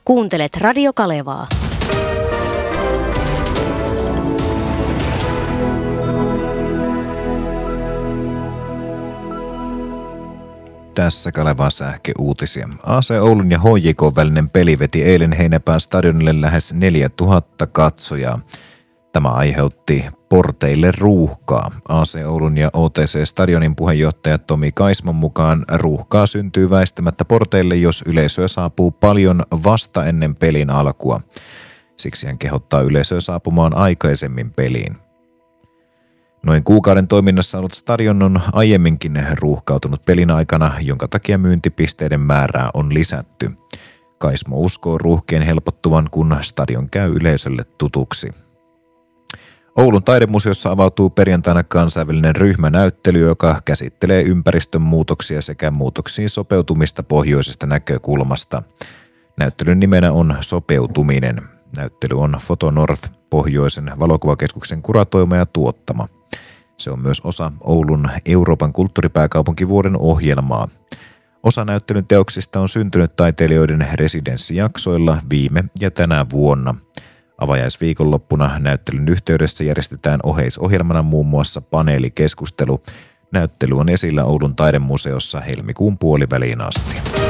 Kuuntelet Radio Kalevaa. Tässä Kalevaa sähköuutisia. AC Oulun ja HJK välinen peli veti eilen Heinäpään stadionille lähes 4000 katsojaa. Tämä aiheutti porteille ruuhkaa. AC Oulun ja OTC-stadionin puheenjohtaja Tomi Kaismon mukaan ruuhkaa syntyy väistämättä porteille, jos yleisöä saapuu paljon vasta ennen pelin alkua. Siksi hän kehottaa yleisöä saapumaan aikaisemmin peliin. Noin kuukauden toiminnassa ollut stadion on aiemminkin ruuhkautunut pelin aikana, jonka takia myyntipisteiden määrää on lisätty. Kaismo uskoo ruuhkien helpottuvan, kun stadion käy yleisölle tutuksi. Oulun taidemuseossa avautuu perjantaina kansainvälinen ryhmänäyttely, joka käsittelee ympäristön muutoksia sekä muutoksiin sopeutumista pohjoisesta näkökulmasta. Näyttelyn nimenä on Sopeutuminen. Näyttely on Foto North pohjoisen valokuvakeskuksen kuratoima ja tuottama. Se on myös osa Oulun Euroopan kulttuuripääkaupunkivuoden ohjelmaa. Osa näyttelyn teoksista on syntynyt taiteilijoiden residenssijaksoilla viime ja tänä vuonna. Avajaisviikonloppuna näyttelyn yhteydessä järjestetään oheisohjelmana muun muassa paneelikeskustelu. Näyttely on esillä Oulun taidemuseossa helmikuun puoliväliin asti.